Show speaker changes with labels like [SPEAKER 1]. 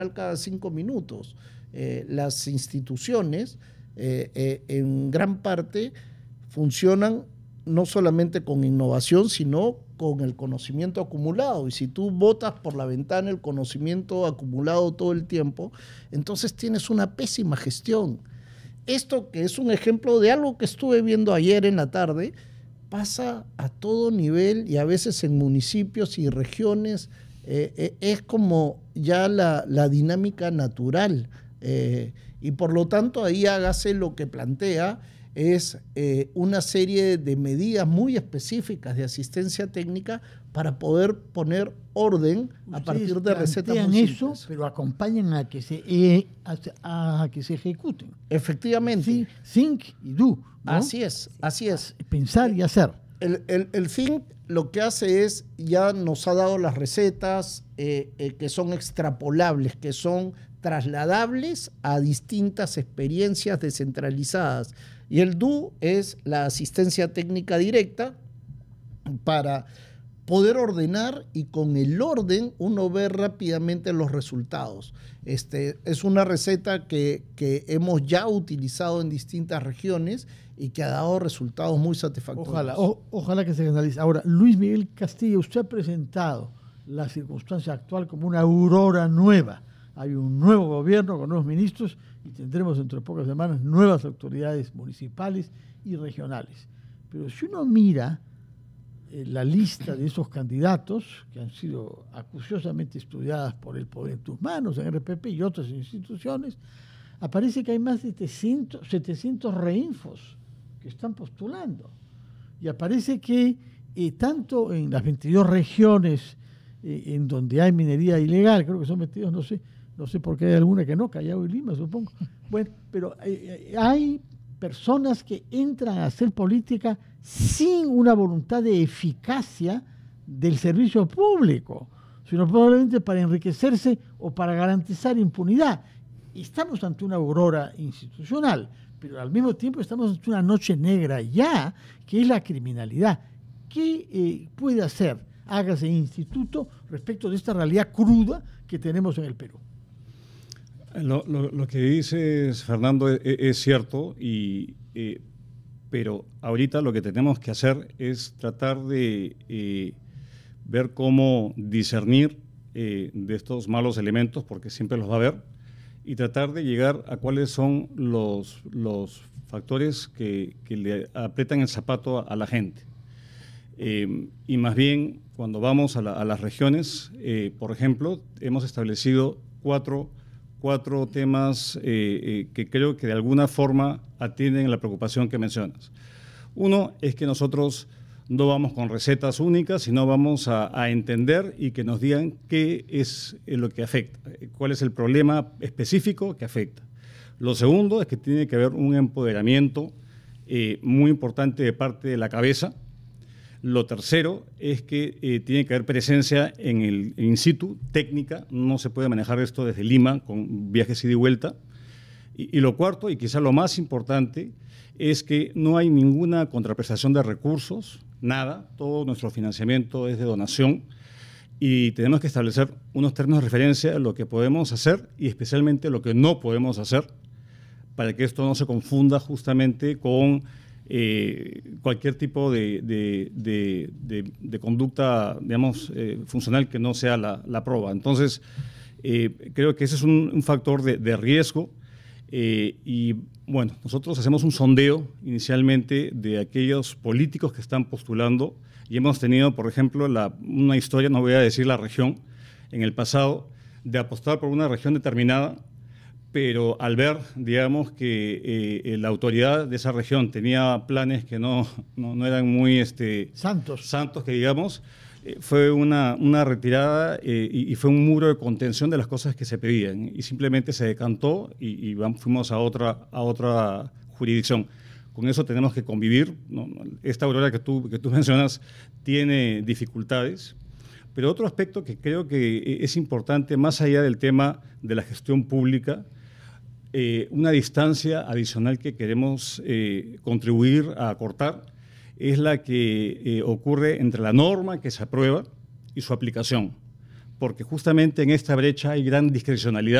[SPEAKER 1] cada 5 minutos. Las instituciones, en gran parte, funcionan no solamente con innovación, sino con el conocimiento acumulado. Y si tú botas por la ventana el conocimiento acumulado todo el tiempo, entonces tienes una pésima gestión. Esto, que es un ejemplo de algo que estuve viendo ayer en la tarde, pasa a todo nivel y a veces en municipios y regiones. Es como ya la dinámica natural. Y por lo tanto ahí hágase lo que plantea es una serie de medidas muy específicas de asistencia técnica para poder poner orden a partir de recetas muy simples.
[SPEAKER 2] Eso, pero acompañan a que se ejecuten.
[SPEAKER 1] Efectivamente.
[SPEAKER 2] Think y do, ¿no?
[SPEAKER 1] Así es, así es.
[SPEAKER 2] Pensar y hacer.
[SPEAKER 1] El think lo que hace es, ya nos ha dado las recetas que son extrapolables, que son trasladables a distintas experiencias descentralizadas. Y el do es la asistencia técnica directa para poder ordenar, y con el orden uno ve rápidamente los resultados. Es una receta que hemos ya utilizado en distintas regiones y que ha dado resultados muy satisfactorios.
[SPEAKER 2] Ojalá que se analice. Ahora, Luis Miguel Castillo, usted ha presentado la circunstancia actual como una aurora nueva. Hay un nuevo gobierno con nuevos ministros y tendremos dentro de pocas semanas nuevas autoridades municipales y regionales. Pero si uno mira la lista de esos candidatos que han sido acuciosamente estudiadas por El Poder en Tus Manos, en RPP y otras instituciones, aparece que hay más de 700 reinfos que están postulando. Y aparece que tanto en las 22 regiones en donde hay minería ilegal, creo que son 22, no sé por qué hay alguna que no, Callao y Lima, supongo. Bueno, pero hay personas que entran a hacer política sin una voluntad de eficacia del servicio público, sino probablemente para enriquecerse o para garantizar impunidad. Estamos ante una aurora institucional, pero al mismo tiempo estamos ante una noche negra ya, que es la criminalidad. ¿Qué puede hacer? Hágase instituto respecto de esta realidad cruda que tenemos en el Perú.
[SPEAKER 3] Lo que dices, Fernando, es cierto, pero ahorita lo que tenemos que hacer es tratar de ver cómo discernir de estos malos elementos, porque siempre los va a haber, y tratar de llegar a cuáles son los factores que le aprietan el zapato a la gente. Y más bien, cuando vamos a las regiones, por ejemplo, hemos establecido cuatro temas que creo que de alguna forma atienden la preocupación que mencionas. Uno es que nosotros no vamos con recetas únicas, sino vamos a entender y que nos digan qué es lo que afecta, cuál es el problema específico que afecta. Lo segundo es que tiene que haber un empoderamiento muy importante de parte de la cabeza. Lo tercero es que tiene que haber presencia en el in situ, técnica. No se puede manejar esto desde Lima con viajes ida y vuelta. Y lo cuarto, y quizá lo más importante, es que no hay ninguna contraprestación de recursos, nada. Todo nuestro financiamiento es de donación y tenemos que establecer unos términos de referencia a lo que podemos hacer y especialmente lo que no podemos hacer para que esto no se confunda justamente con cualquier tipo de conducta, digamos, funcional que no sea la prueba. Entonces, creo que ese es un factor de riesgo y, bueno, nosotros hacemos un sondeo inicialmente de aquellos políticos que están postulando y hemos tenido, por ejemplo, una historia, no voy a decir la región, en el pasado, de apostar por una región determinada, pero al ver, digamos, que la autoridad de esa región tenía planes que no eran muy santos, que digamos, fue una retirada y fue un muro de contención de las cosas que se pedían y simplemente se decantó y fuimos a otra jurisdicción. Con eso tenemos que convivir, ¿no? Esta aurora que tú mencionas tiene dificultades, pero otro aspecto que creo que es importante, más allá del tema de la gestión pública, una distancia adicional que queremos contribuir a acortar es la que ocurre entre la norma que se aprueba y su aplicación. porque justamente en esta brecha hay gran discrecionalidad